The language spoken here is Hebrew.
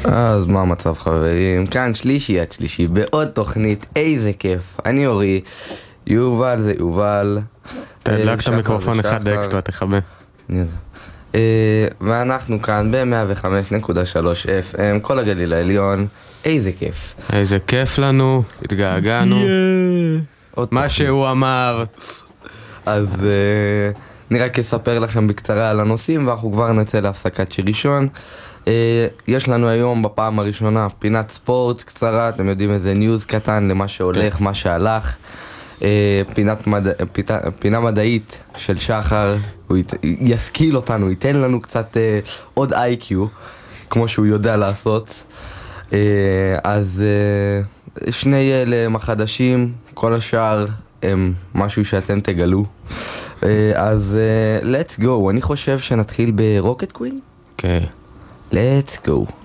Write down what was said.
אז מה המצב חברים? כאן שלישי עד שלישי בעוד תוכנית, איזה כיף. אני אורי, יובל זה יובל. תדלק את שחר המיקרופון זה אחד שחר. אקסטרה, תחבה. ואנחנו כאן ב-105.3 FM, כל הגליל העליון. איזה כיף. איזה כיף לנו, התגעגענו. עוד מה תוכנית. שהוא אמר. אז אני רק אספר לכם בקצרה על הנושאים ואנחנו כבר נצא להפסקת שיר ראשון. יש לנו היום בפעם הראשונה פינת ספורט קצרה, אתם יודעים איזה ניוז קטן למה שהולך, מה שהלך. פינה מדעית של שחר, הוא ישכיל אותנו, ייתן לנו קצת עוד איי-קיו כמו שהוא יודע לעשות. אז שני אלה הם החדשים, כל השאר הם משהו שאתם תגלו. אז let's go, אני חושב שנתחיל ברוקט קווין? אוקיי. let's go.